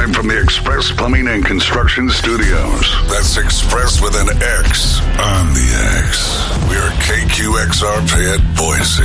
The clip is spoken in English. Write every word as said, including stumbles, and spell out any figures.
Live from the Express Plumbing and Construction Studios. That's Express with an X on the X. We are K Q X R P at Boise.